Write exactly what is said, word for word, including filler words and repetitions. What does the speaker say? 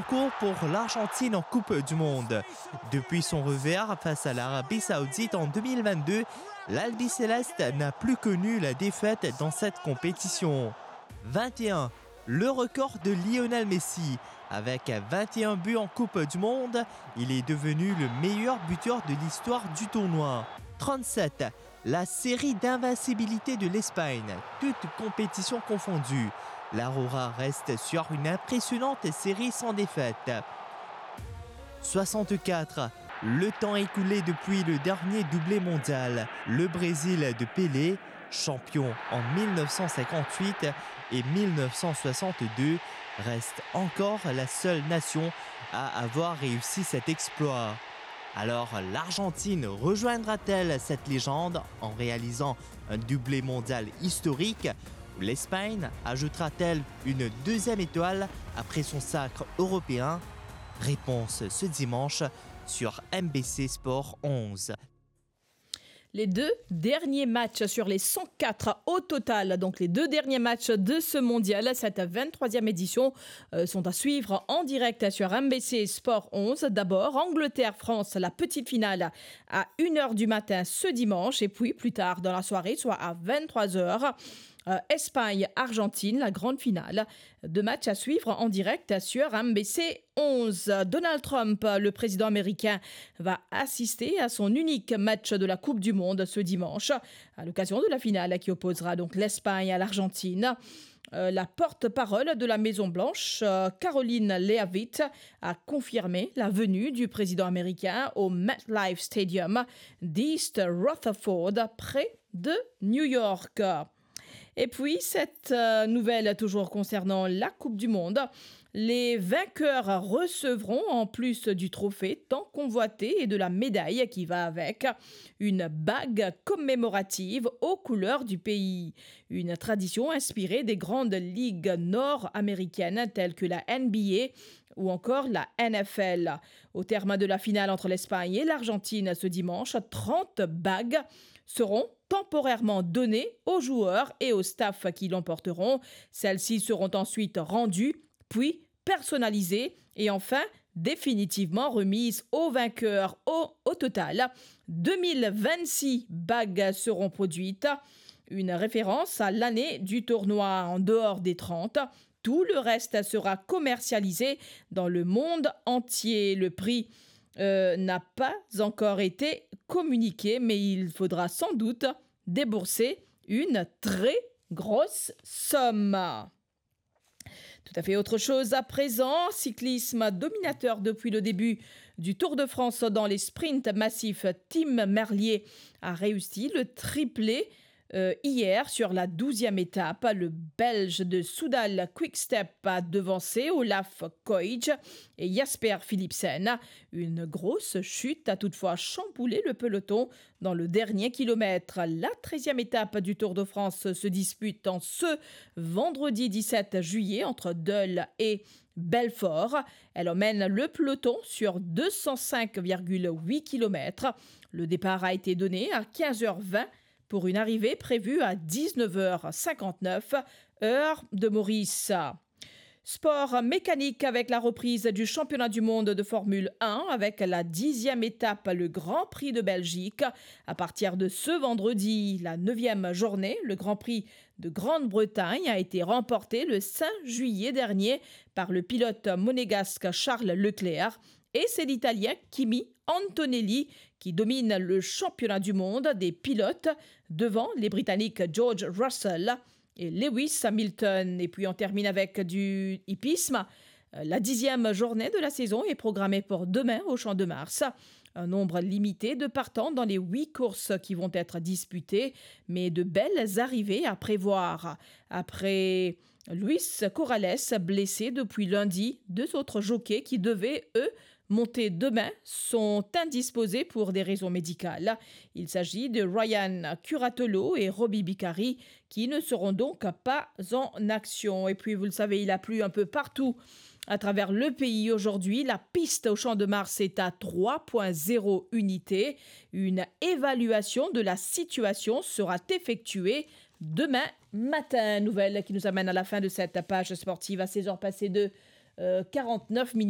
en cours pour l'Argentine en Coupe du Monde. Depuis son revers face à l'Arabie Saoudite en deux mille vingt-deux, l'Albiceleste n'a plus connu la défaite dans cette compétition. vingt et un, le record de Lionel Messi. Avec vingt et un buts en Coupe du Monde, il est devenu le meilleur buteur de l'histoire du tournoi. trente-sept, la série d'invincibilité de l'Espagne, toutes compétitions confondues. L'Aurora reste sur une impressionnante série sans défaite. soixante-quatre. Le temps écoulé depuis le dernier doublé mondial. Le Brésil de Pelé, champion en mille neuf cent cinquante-huit et mille neuf cent soixante-deux, reste encore la seule nation à avoir réussi cet exploit. Alors l'Argentine rejoindra-t-elle cette légende en réalisant un doublé mondial historique? L'Espagne ajoutera-t-elle une deuxième étoile après son sacre européen? Réponse ce dimanche sur M B C Sport onze. Les deux derniers matchs sur les cent quatre au total, donc les deux derniers matchs de ce mondial, cette vingt-troisième édition, euh, sont à suivre en direct sur M B C Sport onze. D'abord, Angleterre-France, la petite finale à une heure du matin ce dimanche. Et puis plus tard dans la soirée, soit à vingt-trois heures, Euh, Espagne-Argentine, la grande finale. Deux matchs à suivre en direct sur M B C onze. Donald Trump, le président américain, va assister à son unique match de la Coupe du Monde ce dimanche, à l'occasion de la finale qui opposera donc l'Espagne à l'Argentine. Euh, la porte-parole de la Maison-Blanche, euh, Caroline Leavitt, a confirmé la venue du président américain au MetLife Stadium d'East Rutherford, près de New York. Et puis, cette euh, nouvelle toujours concernant la Coupe du Monde. Les vainqueurs recevront, en plus du trophée tant convoité et de la médaille qui va avec, une bague commémorative aux couleurs du pays. Une tradition inspirée des grandes ligues nord-américaines telles que la N B A ou encore la N F L. Au terme de la finale entre l'Espagne et l'Argentine ce dimanche, trente bagues seront temporairement données aux joueurs et au staff qui l'emporteront. Celles-ci seront ensuite rendues, puis personnalisées et enfin définitivement remises aux vainqueurs. Au, au total, deux mille vingt-six bagues seront produites, une référence à l'année du tournoi en dehors des trente. Tout le reste sera commercialisé dans le monde entier. Le prix Euh, n'a pas encore été communiqué, mais il faudra sans doute débourser une très grosse somme. Tout à fait autre chose à présent, cyclisme dominateur depuis le début du Tour de France dans les sprints massifs. Tim Merlier a réussi le triplé Euh, hier, sur la douzième étape, le Belge de Soudal Quickstep a devancé Olaf Koij et Jasper Philipsen. Une grosse chute a toutefois chamboulé le peloton dans le dernier kilomètre. La treizième étape du Tour de France se dispute en ce vendredi dix-sept juillet entre Dole et Belfort. Elle emmène le peloton sur deux cent cinq virgule huit kilomètres. Le départ a été donné à quinze heures vingt pour une arrivée prévue à dix-neuf heures cinquante-neuf, heure de Maurice. Sport mécanique avec la reprise du championnat du monde de Formule un avec la dixième étape, le Grand Prix de Belgique. À partir de ce vendredi, la neuvième journée, le Grand Prix de Grande-Bretagne a été remporté le cinq juillet dernier par le pilote monégasque Charles Leclerc. Et c'est l'Italien Kimi Antonelli qui domine le championnat du monde des pilotes devant les Britanniques George Russell et Lewis Hamilton. Et puis on termine avec du hippisme. La dixième journée de la saison est programmée pour demain au Champ de Mars. Un nombre limité de partants dans les huit courses qui vont être disputées, mais de belles arrivées à prévoir. Après Luis Corrales, blessé depuis lundi, deux autres jockeys qui devaient, eux, monter demain sont indisposés pour des raisons médicales. Il s'agit de Ryan Curatolo et Robbie Bicari qui ne seront donc pas en action. Et puis, vous le savez, il a plu un peu partout à travers le pays aujourd'hui. La piste au Champ de Mars est à trois virgule zéro unités. Une évaluation de la situation sera effectuée demain matin. Nouvelle qui nous amène à la fin de cette page sportive à seize heures passées de euh, quarante-neuf minutes.